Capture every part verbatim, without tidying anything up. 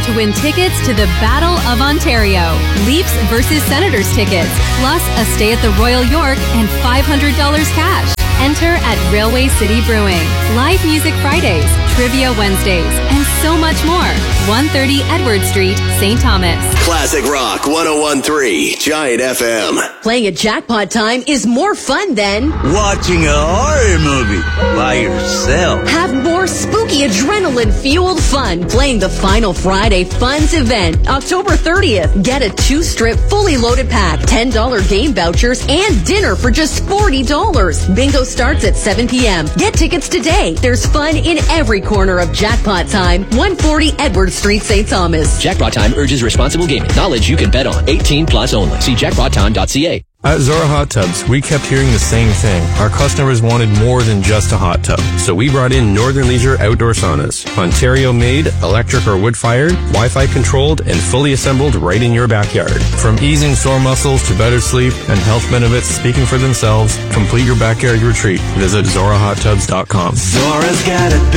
to win tickets to the Battle of Ontario, Leafs versus Senators tickets, plus a stay at the Royal York and five hundred dollars cash. Enter at Railway City Brewing. Live music Fridays, trivia Wednesdays, and so much more. one thirty Edward Street, Saint Thomas. Classic Rock one oh one point three, Giant F M. Playing at Jackpot Time is more fun than watching a horror movie by yourself. Have more spooky adrenaline-fueled fun playing the Final Friday Funds event, October thirtieth. Get a two-strip, fully loaded pack, ten dollars game vouchers, and dinner for just forty dollars. Bingo starts at seven p.m. Get tickets today. There's fun in every corner of Jackpot Time, one forty Edward Street, Saint Thomas. Jackpot Time urges responsible gaming. Knowledge you can bet on. eighteen plus only. See jackpot time dot c a. At Zora Hot Tubs, we kept hearing the same thing. Our customers wanted more than just a hot tub. So we brought in Northern Leisure Outdoor Saunas. Ontario-made, electric or wood-fired, Wi-Fi controlled, and fully assembled right in your backyard. From easing sore muscles to better sleep and health benefits speaking for themselves, complete your backyard retreat. Visit zora hot tubs dot com. Zora's got it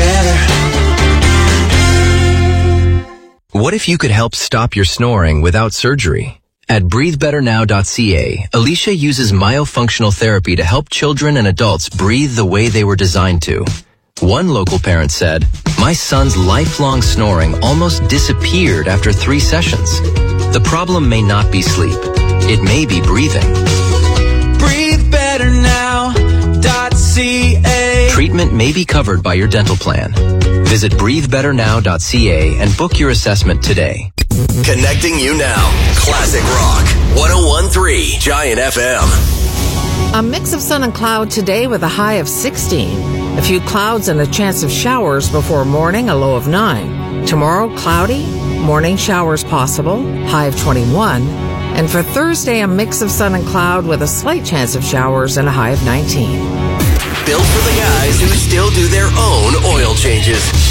better. What if you could help stop your snoring without surgery? At breathe better now dot c a, Alicia uses myofunctional therapy to help children and adults breathe the way they were designed to. One local parent said, "My son's lifelong snoring almost disappeared after three sessions." The problem may not be sleep. It may be breathing. breathe better now dot c a. Treatment may be covered by your dental plan. Visit breathe better now dot c a and book your assessment today. Connecting you now. Classic Rock one oh one point three, Giant F M. A mix of sun and cloud today with a high of sixteen. A few clouds and a chance of showers before morning, a low of nine. Tomorrow, cloudy, morning showers possible, high of twenty-one. And for Thursday, a mix of sun and cloud with a slight chance of showers and a high of nineteen. Built for the guys who still do their own oil changes.